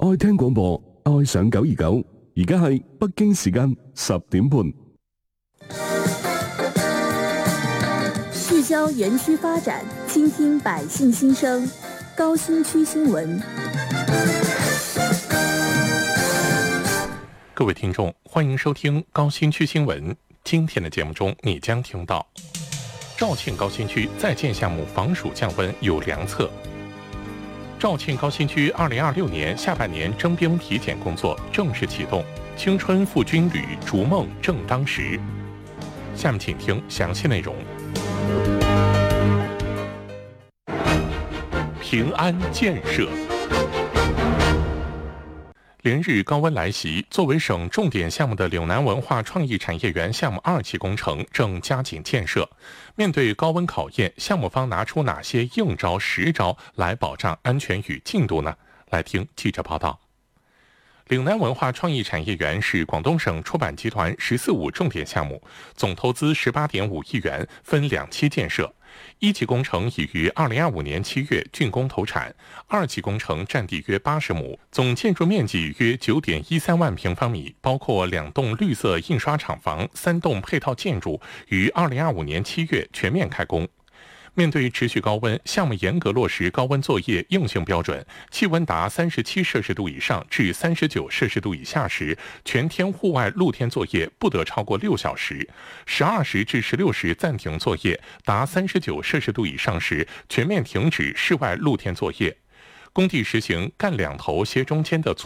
愛聽廣播，愛上929，而家係北京時間10點半。 聚焦園區發展，傾聽百姓心聲。高新區新聞。 各位聽眾，歡迎收聽高新區新聞。今天的節目中，你將聽到肇慶高新區在建項目防暑降溫有良策。肇慶高新區2026年下半年徵兵體檢工作正式啟動，青春赴軍旅逐夢正當時。下面請聽詳細內容。平安建設。連日高溫來襲，作為省重點項目的嶺南文化創意產業園項目2期工程正加緊建設。面對高溫考驗，項目方拿出哪些硬招實招來保障安全與進度呢？來聽記者報道。嶺南文化創意產業園是廣東省出版集團14.5重點項目，總投資18.5億元，分2期建設。1期工程已於2025年7月竣工投產，2期工程佔地約80畝，總建築面積約9.13萬平方米，包括2棟綠色印刷廠房、3棟配套建築，於2025年7月全面開工。面對持續高溫，項目嚴格落實高溫作業硬性標準，氣溫達37攝氏度以上至39攝氏度以下時，全天戶外露天作業不得超過6小時；12時至16時暫停作業，達39攝氏度以上時，全面停止室外露天作業。工地實行幹2頭歇中間的